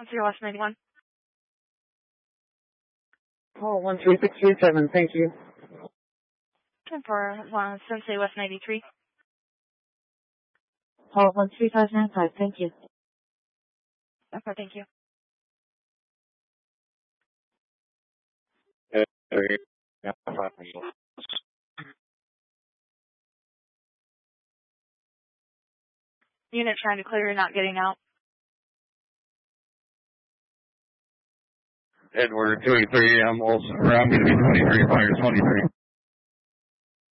0 West 91. Call 13637, thank you. And for Sensei West 93. Call 13595, thank you. Okay, thank you. Unit trying to clear, you're not getting out. Edward 283, I'm going to be 23, fire 23.